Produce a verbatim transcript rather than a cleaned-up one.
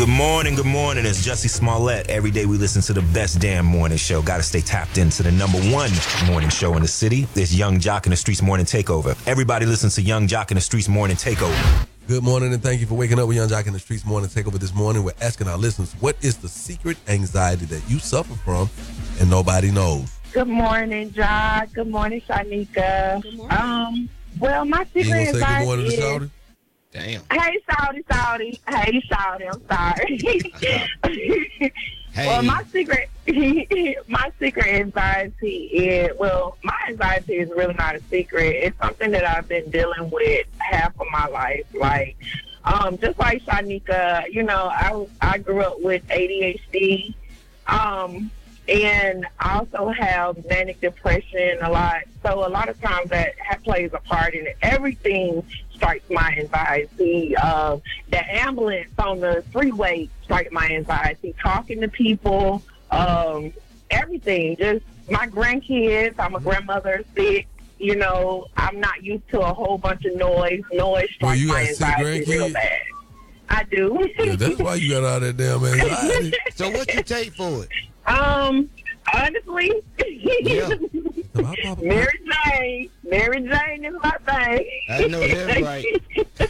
Good morning, good morning. It's Jussie Smollett. Every day we listen to the best damn morning show. Got to stay tapped into the number one morning show in the city. This Young Jock in the Streets Morning Takeover. Everybody listens to Young Jock in the Streets Morning Takeover. Good morning, and thank you for waking up with Young Jock in the Streets Morning Takeover this morning. We're asking our listeners, what is the secret anxiety that you suffer from and nobody knows? Good morning, Jock. Good morning, Shanika. Good morning. Um, well, my secret You ain't gonna say anxiety good morning to is... Shawty? Damn. Hey, Shawty, Shawty. Hey, Shawty, I'm sorry. Hey. Well, my secret, my secret anxiety is, well, my anxiety is really not a secret. It's something that I've been dealing with half of my life. Like, um, just like Shanika, you know, I, I grew up with A D H D, um, and I also have manic depression a lot. So a lot of times that plays a part in it. Everything strikes my anxiety. Uh, the ambulance on the freeway strikes my anxiety. Talking to people, um, everything. Just my grandkids. I'm a grandmother, sick. You know, I'm not used to a whole bunch of noise. Noise Well, strikes you my got sick anxiety real grandkids? bad. I do. Yeah, that's why you got all that damn anxiety. So what you take for it? Um, honestly, Yeah. Mary Jane. Mary Jane is my thing. I know that's right.